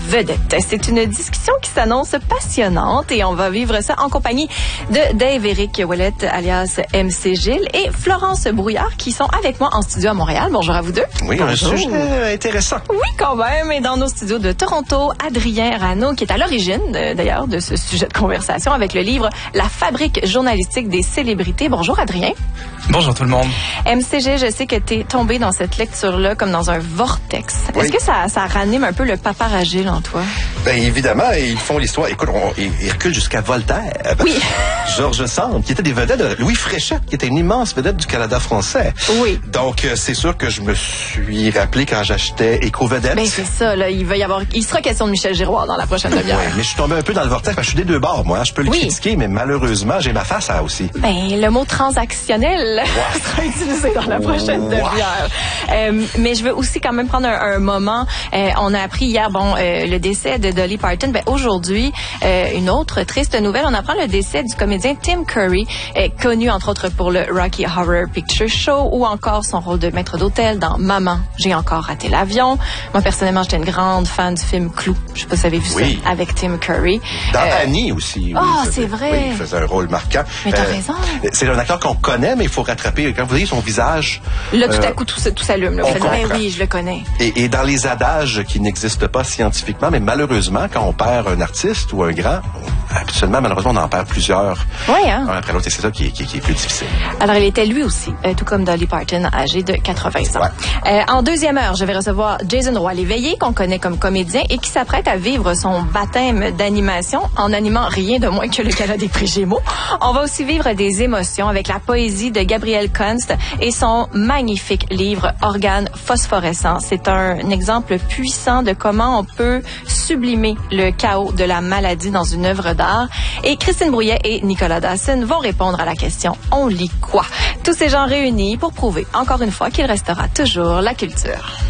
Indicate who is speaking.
Speaker 1: vedette. C'est une discussion qui s'annonce passionnante et on va vivre ça en compagnie de Dave-Éric Ouellette, alias MC Gilles, et Florence Brouillard, qui sont avec moi en studio à Montréal. Bonjour à vous deux.
Speaker 2: Oui, bonjour. Un sujet intéressant.
Speaker 1: Oui, quand même. Et dans nos studios de Toronto, Adrien Rano, qui est à l'origine, d'ailleurs, de ce sujet de conversation avec le livre La fabrique journalistique des célébrités. Bonjour, Adrien.
Speaker 3: Bonjour tout le monde.
Speaker 1: MCG, je sais que tu es tombé dans cette lecture-là comme dans un vortex. Oui. Est-ce que ça ranime un peu le paparagile en toi?
Speaker 2: Bien, évidemment, ils font l'histoire. Écoute, ils reculent jusqu'à Voltaire.
Speaker 1: Oui.
Speaker 2: Georges Sand, qui était des vedettes. Louis Fréchette, qui était une immense vedette du Canada français.
Speaker 1: Oui.
Speaker 2: Donc, c'est sûr que je me suis rappelé quand j'achetais Éco-Vedette.
Speaker 1: Ben, c'est ça, là. Il sera question de Michel Giroir dans la prochaine demi-heure.
Speaker 2: Oui, mais je suis tombé un peu dans le vortex parce que je suis des deux bords, moi. Je peux le critiquer, mais malheureusement, j'ai ma face à aussi.
Speaker 1: Ben, le mot transactionnel sera utilisé dans la prochaine demi-heure. Mais je veux aussi quand même prendre un moment. On a appris hier, le décès de Dolly Parton. Ben, aujourd'hui, une autre triste nouvelle. On apprend le décès du comédien Tim Curry, connu entre autres pour le Rocky Horror Picture Show ou encore son rôle de maître d'hôtel dans Maman, j'ai encore raté l'avion. Moi, personnellement, j'étais une grande fan du film Clou. Je sais pas si vous avez vu ça avec Tim Curry.
Speaker 2: Dans Annie aussi.
Speaker 1: C'est vrai.
Speaker 2: Oui, il faisait un rôle marquant.
Speaker 1: Mais t'as raison.
Speaker 2: C'est un acteur qu'on connaît, mais il faut rattraper. Quand vous voyez son visage...
Speaker 1: Là, tout à coup, tout s'allume. Là. Oui, je le connais.
Speaker 2: Et dans les adages qui n'existent pas scientifiquement, mais malheureusement, quand on perd un artiste ou un grand, habituellement, malheureusement, on en perd plusieurs.
Speaker 1: Oui, hein?
Speaker 2: Un après l'autre, et c'est ça qui est plus difficile.
Speaker 1: Alors, il était lui aussi, tout comme Dolly Parton, âgé de 80 ans. Ouais. En deuxième heure, je vais recevoir Jason Roy-Léveillé, qu'on connaît comme comédien et qui s'apprête à vivre son baptême d'animation en animant rien de moins que le Gala des prix Gémeaux. On va aussi vivre des émotions avec la poésie de Gabriel Kunst et son magnifique livre Organes phosphorescents. C'est un exemple puissant de comment on peut sublimer le chaos de la maladie dans une œuvre d'art. Et Christine Brouillet et Nicolas Dawson vont répondre à la question « On lit quoi ?» Tous ces gens réunis pour prouver encore une fois qu'il restera toujours la culture.